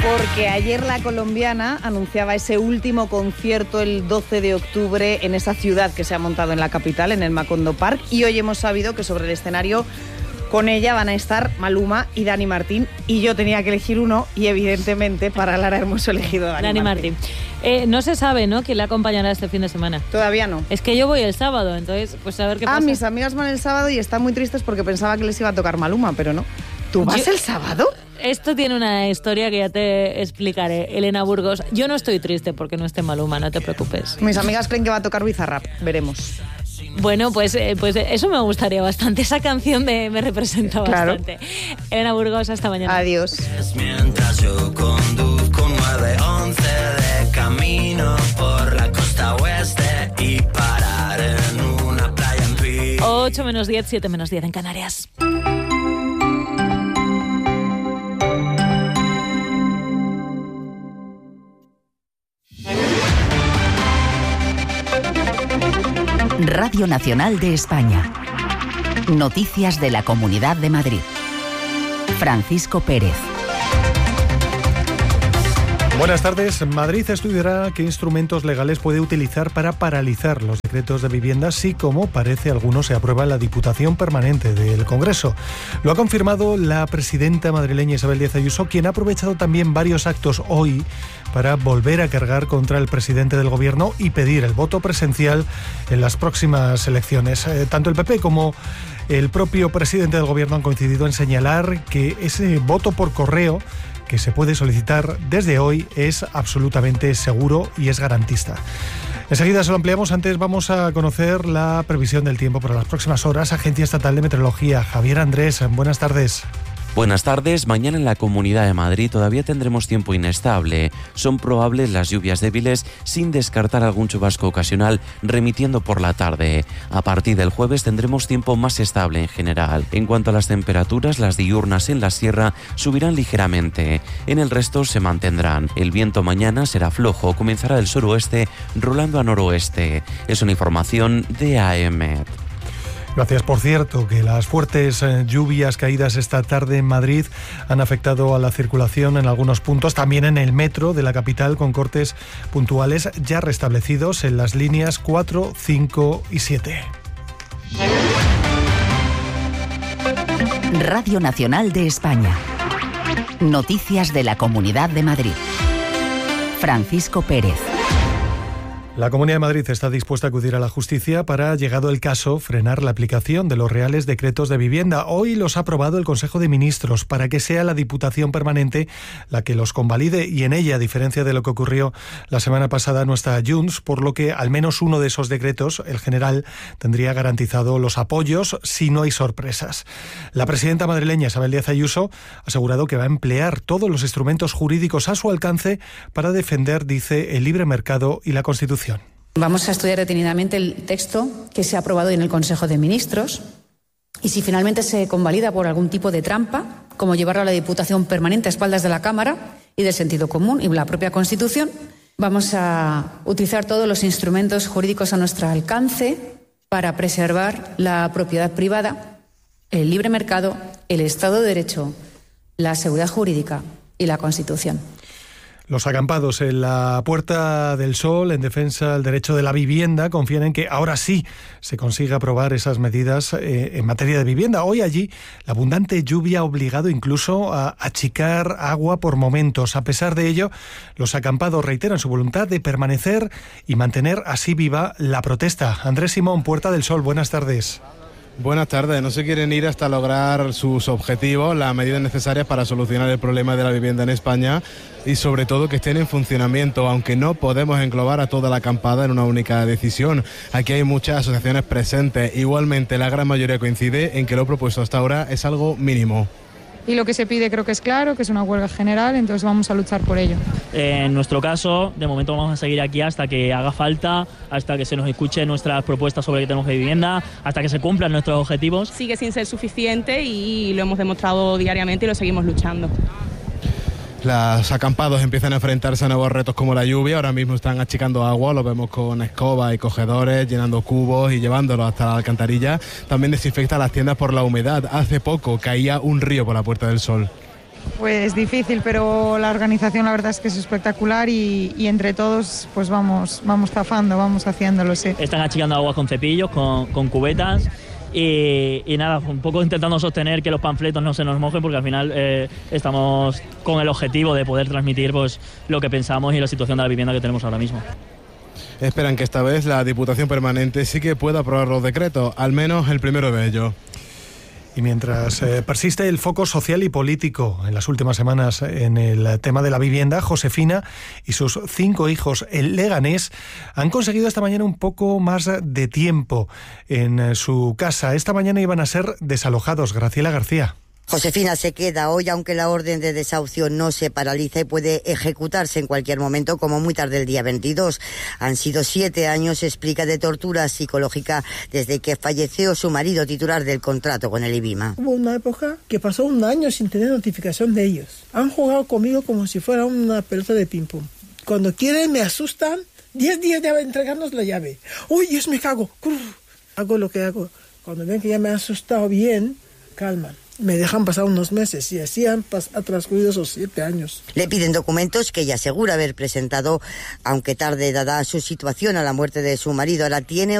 Porque ayer la colombiana anunciaba ese último concierto el 12 de octubre en esa ciudad que se ha montado en la capital, en el Macondo Park, y hoy hemos sabido que sobre el escenario con ella van a estar Maluma y Dani Martín, y yo tenía que elegir uno y evidentemente para Lara hemos elegido Dani Martín. No se sabe, ¿no?, quién la acompañará este fin de semana. Todavía no. Es que yo voy el sábado, entonces pues a ver qué pasa. Mis amigas van el sábado y están muy tristes porque pensaba que les iba a tocar Maluma, pero no. ¿Tú vas el sábado? Esto tiene una historia que ya te explicaré, Elena Burgos. Yo no estoy triste porque no esté Maluma, no te preocupes. Mis amigas creen que va a tocar Bizarrap, veremos. Bueno, pues eso me gustaría bastante. Esa canción me representa bastante. Elena Burgos, hasta mañana. Adiós. Mientras yo conduzco 911 de camino por la costa oeste y parar en una playa en Pi. 8 menos 10, 7 menos 10 en Canarias. Radio Nacional de España. Noticias de la Comunidad de Madrid. Francisco Pérez. Buenas tardes. Madrid estudiará qué instrumentos legales puede utilizar para paralizar los decretos de vivienda, si, como parece algunos, se aprueba en la Diputación Permanente del Congreso. Lo ha confirmado la presidenta madrileña Isabel Díaz Ayuso, quien ha aprovechado también varios actos hoy para volver a cargar contra el presidente del Gobierno y pedir el voto presencial en las próximas elecciones. Tanto el PP como el propio presidente del Gobierno han coincidido en señalar que ese voto por correo que se puede solicitar desde hoy es absolutamente seguro y es garantista. Enseguida se lo ampliamos. Antes vamos a conocer la previsión del tiempo para las próximas horas. Agencia Estatal de Meteorología, Javier Andrés, buenas tardes. Buenas tardes. Mañana en la Comunidad de Madrid todavía tendremos tiempo inestable. Son probables las lluvias débiles, sin descartar algún chubasco ocasional, remitiendo por la tarde. A partir del jueves tendremos tiempo más estable en general. En cuanto a las temperaturas, las diurnas en la sierra subirán ligeramente. En el resto se mantendrán. El viento mañana será flojo, comenzará del suroeste, rolando a noroeste. Es una información de AEMET. Gracias. Por cierto, que las fuertes lluvias caídas esta tarde en Madrid han afectado a la circulación en algunos puntos, también en el metro de la capital, con cortes puntuales ya restablecidos en las líneas 4, 5 y 7. Radio Nacional de España. Noticias de la Comunidad de Madrid. Francisco Pérez. La Comunidad de Madrid está dispuesta a acudir a la justicia para, llegado el caso, frenar la aplicación de los reales decretos de vivienda. Hoy los ha aprobado el Consejo de Ministros para que sea la Diputación Permanente la que los convalide, y en ella, a diferencia de lo que ocurrió la semana pasada, no está Junts, por lo que al menos uno de esos decretos, el general, tendría garantizado los apoyos si no hay sorpresas. La presidenta madrileña Isabel Díaz Ayuso ha asegurado que va a emplear todos los instrumentos jurídicos a su alcance para defender, dice, el libre mercado y la Constitución. Vamos a estudiar detenidamente el texto que se ha aprobado en el Consejo de Ministros y si finalmente se convalida por algún tipo de trampa, como llevarlo a la Diputación Permanente a espaldas de la Cámara y del sentido común y la propia Constitución, vamos a utilizar todos los instrumentos jurídicos a nuestro alcance para preservar la propiedad privada, el libre mercado, el Estado de Derecho, la seguridad jurídica y la Constitución. Los acampados en la Puerta del Sol en defensa del derecho de la vivienda confían en que ahora sí se consiga aprobar esas medidas en materia de vivienda. Hoy allí la abundante lluvia ha obligado incluso a achicar agua por momentos. A pesar de ello, los acampados reiteran su voluntad de permanecer y mantener así viva la protesta. Andrés Simón, Puerta del Sol, buenas tardes. Buenas tardes. No se quieren ir hasta lograr sus objetivos, las medidas necesarias para solucionar el problema de la vivienda en España y sobre todo que estén en funcionamiento, aunque no podemos englobar a toda la acampada en una única decisión. Aquí hay muchas asociaciones presentes. Igualmente, la gran mayoría coincide en que lo propuesto hasta ahora es algo mínimo. Y lo que se pide creo que es claro, que es una huelga general, entonces vamos a luchar por ello. En nuestro caso, de momento vamos a seguir aquí hasta que haga falta, hasta que se nos escuche nuestras propuestas sobre qué tenemos de vivienda, hasta que se cumplan nuestros objetivos. Sigue sin ser suficiente y lo hemos demostrado diariamente y lo seguimos luchando. Los acampados empiezan a enfrentarse a nuevos retos como la lluvia. Ahora mismo están achicando agua, lo vemos con escobas y cogedores, llenando cubos y llevándolos hasta la alcantarilla. También desinfecta las tiendas por la humedad. Hace poco caía un río por la Puerta del Sol. Pues difícil, pero la organización la verdad es que es espectacular y entre todos pues vamos zafando, vamos haciéndolo, sí. Están achicando aguas con cepillos, con cubetas y nada, un poco intentando sostener que los panfletos no se nos mojen porque al final estamos con el objetivo de poder transmitir pues lo que pensamos y la situación de la vivienda que tenemos ahora mismo. Esperan que esta vez la Diputación Permanente sí que pueda aprobar los decretos, al menos el primero de ellos. Y mientras persiste el foco social y político en las últimas semanas en el tema de la vivienda, Josefina y sus 5 hijos en Leganés han conseguido esta mañana un poco más de tiempo en su casa. Esta mañana iban a ser desalojados. Graciela García. Josefina se queda hoy, aunque la orden de desahucio no se paraliza y puede ejecutarse en cualquier momento, como muy tarde el día 22. Han sido 7 años, explica, de tortura psicológica desde que falleció su marido, titular del contrato con el IBIMA. Hubo una época que pasó 1 año sin tener notificación de ellos. Han jugado conmigo como si fuera una pelota de ping-pong. Cuando quieren me asustan, 10 días de entregarnos la llave. ¡Uy, Dios, me cago! Hago lo que hago. Cuando ven que ya me han asustado bien, calman. Me dejan pasar unos meses y así ha transcurrido esos 7 años. Le piden documentos que ella asegura haber presentado, aunque tarde dada su situación a la muerte de su marido. Ahora tiene